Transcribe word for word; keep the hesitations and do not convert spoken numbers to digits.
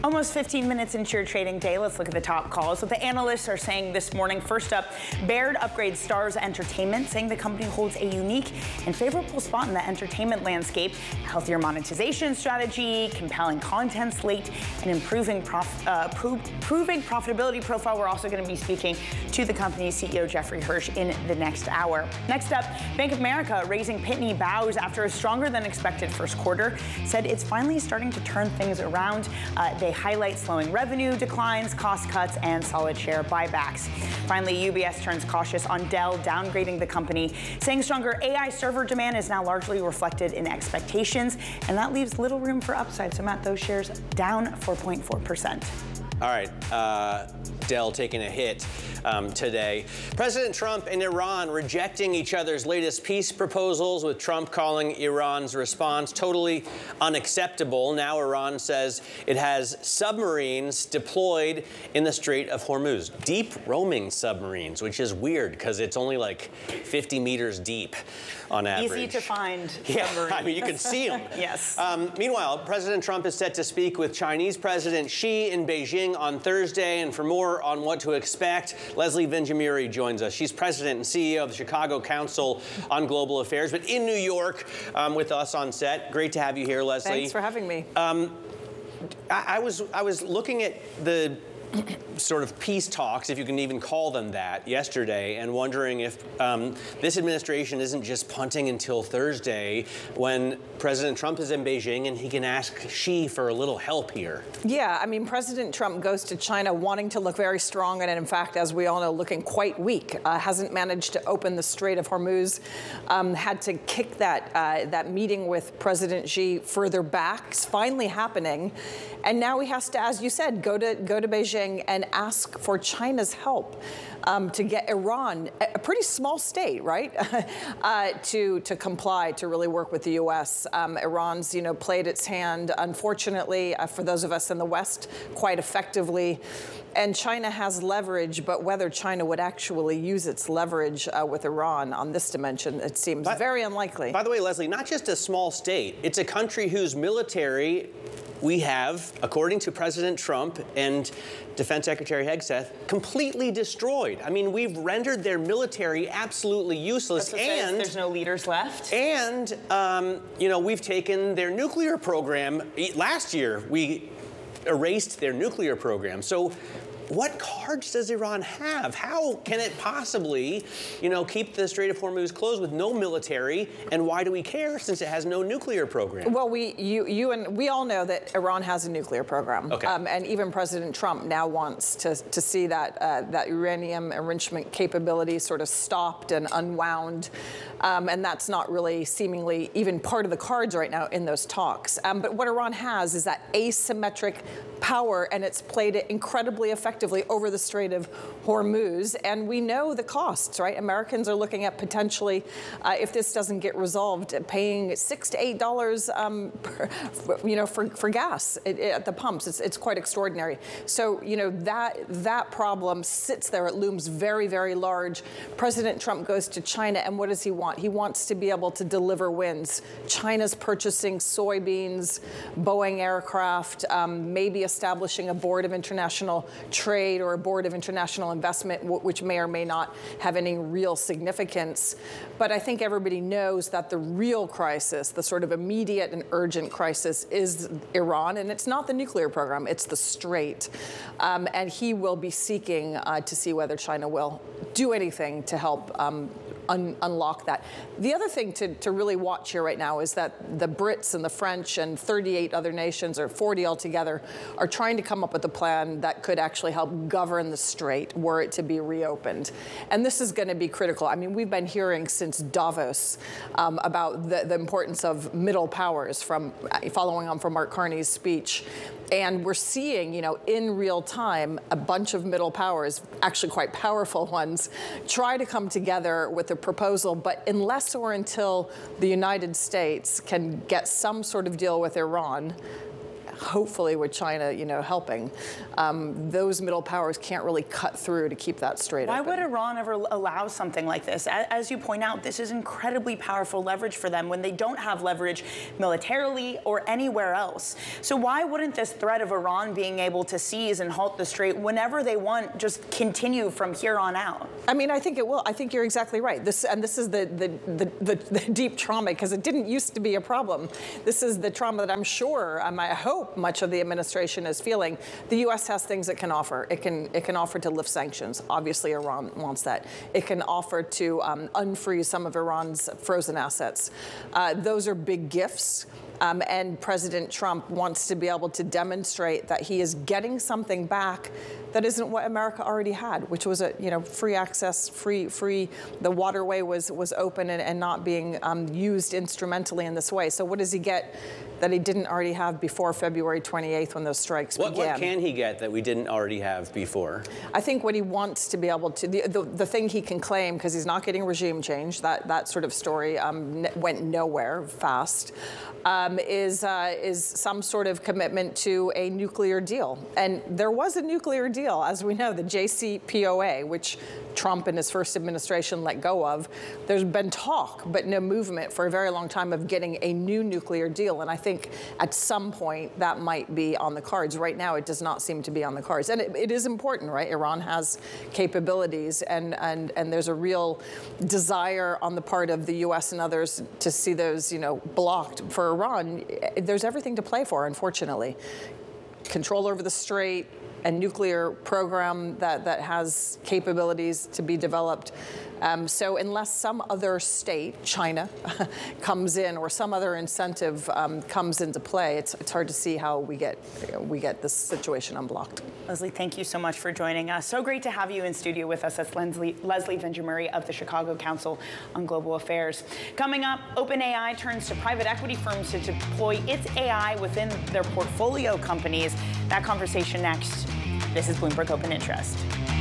Almost fifteen minutes into your trading day, let's look at the top calls. What the analysts are saying this morning. First up, Baird upgrades Starz Entertainment, saying the company holds a unique and favorable spot in the entertainment landscape. Healthier monetization strategy, compelling content slate, and improving prof uh, pro proving profitability profile. We're also going to be speaking to the company's C E O, Jeffrey Hirsch, in the next hour. Next up, Bank of America raising Pitney Bowes after a stronger than expected first quarter. Said it's finally starting to turn things around. Uh, they highlight slowing revenue declines, cost cuts, and solid share buybacks. Finally, U B S turns cautious on Dell, downgrading the company, saying stronger A I server demand is now largely reflected in expectations, and that leaves little room for upside. So, Matt, those shares down four point four percent. All right, uh, Dell taking a hit um, today. President Trump and Iran rejecting each other's latest peace proposals, with Trump calling Iran's response totally unacceptable. Now Iran says it has submarines deployed in the Strait of Hormuz. Deep roaming submarines, which is weird because it's only like fifty meters deep on average. Easy to find yeah, submarines. I mean, you can see them. Yes. Um, meanwhile, President Trump is set to speak with Chinese President Xi in Beijing on Thursday, and for more on what to expect, Leslie Vinjamuri joins us. She's president and C E O of the Chicago Council on Global Affairs, but in New York um, with us on set. Great to have you here, Leslie. Thanks for having me. Um, I, I was I was looking at the sort of peace talks, if you can even call them that, yesterday, and wondering if um, this administration isn't just punting until Thursday when President Trump is in Beijing and he can ask Xi for a little help here. Yeah, I mean, President Trump goes to China wanting to look very strong and, in fact, as we all know, looking quite weak. Uh, hasn't managed to open the Strait of Hormuz. Um, had to kick that uh, that meeting with President Xi further back. It's finally happening, and now he has to, as you said, go to go to Beijing and ask for China's help um, to get Iran, a pretty small state, right, uh, to to comply, to really work with the U S. Um, Iran's, you know, played its hand, unfortunately, uh, for those of us in the West, quite effectively. And China has leverage, but whether China would actually use its leverage uh, with Iran on this dimension, it seems but, very unlikely. By the way, Leslie, not just a small state, it's a country whose military we have, according to President Trump and Defense Secretary Hegseth, completely destroyed. I mean, we've rendered their military absolutely useless, and there's no leaders left. And um, you know, we've taken their nuclear program. Last year, we erased their nuclear program. So, what cards does Iran have? How can it possibly, you know, keep the Strait of Hormuz closed with no military? And why do we care, since it has no nuclear program? Well, we, you, you, and we all know that Iran has a nuclear program. Okay. Um, and even President Trump now wants to to see that uh, that uranium enrichment capability sort of stopped and unwound. Um, and that's not really seemingly even part of the cards right now in those talks. Um, but what Iran has is that asymmetric power, and it's played it incredibly effectively over the Strait of Hormuz. And we know the costs, right? Americans are looking at potentially, uh, if this doesn't get resolved, paying six to eight dollars, um, per, you know, for for gas at, at the pumps. It's it's quite extraordinary. So you know that that problem sits there. It looms very very large. President Trump goes to China, and what does he want? He wants to be able to deliver wins. China's purchasing soybeans, Boeing aircraft, um, maybe establishing a board of international trade or a board of international investment, which may or may not have any real significance. But I think everybody knows that the real crisis, the sort of immediate and urgent crisis, is Iran, and it's not the nuclear program, it's the Strait. Um, and he will be seeking uh, to see whether China will do anything to help um, Un unlock that. The other thing to, to really watch here right now is that the Brits and the French and thirty-eight other nations, or forty altogether, are trying to come up with a plan that could actually help govern the Strait were it to be reopened. And this is going to be critical. I mean, we've been hearing since Davos um, about the, the importance of middle powers, from following on from Mark Carney's speech. And we're seeing, you know, in real time, a bunch of middle powers, actually quite powerful ones, try to come together with a proposal. But unless or until the United States can get some sort of deal with Iran, hopefully with China, you know, helping, um, those middle powers can't really cut through to keep that straight. Why open. would Iran ever allow something like this? As you point out, this is incredibly powerful leverage for them when they don't have leverage militarily or anywhere else. So why wouldn't this threat of Iran being able to seize and halt the strait whenever they want just continue from here on out? I mean, I think it will. I think you're exactly right. This and this is the the, the, the, the deep trauma, because it didn't used to be a problem. This is the trauma that I'm sure, um, I hope much of the administration is feeling. The U S has things it can offer. It can it can offer to lift sanctions. Obviously, Iran wants that. It can offer to um, unfreeze some of Iran's frozen assets. Uh, those are big gifts. Um, and President Trump wants to be able to demonstrate that he is getting something back that isn't what America already had, which was a you know free access, free free. The waterway was was open and, and not being um, used instrumentally in this way. So what does he get that he didn't already have before February twenty-eighth when those strikes what, began? What can he get that we didn't already have before? I think what he wants to be able to, the, the, the thing he can claim, because he's not getting regime change, that, that sort of story um, went nowhere fast, um, is, uh, is some sort of commitment to a nuclear deal. And there was a nuclear deal, as we know, the J C P O A, which Trump in his first administration let go of. There's been talk, but no movement for a very long time of getting a new nuclear deal. And I think at some point that might be on the cards. Right now, it does not seem to be on the cards. And it, it is important, right? Iran has capabilities, and, and, and there's a real desire on the part of the U S and others to see those, you know, blocked. For Iran, there's everything to play for, unfortunately. Control over the strait, a nuclear program that, that has capabilities to be developed. Um, so unless some other state, China, comes in, or some other incentive um, comes into play, it's, it's hard to see how we get we get this situation unblocked. Leslie, thank you so much for joining us. So great to have you in studio with us. That's Leslie, Leslie Vendramuri of the Chicago Council on Global Affairs. Coming up, OpenAI turns to private equity firms to deploy its A I within their portfolio companies. That conversation next. This is Bloomberg Open Interest.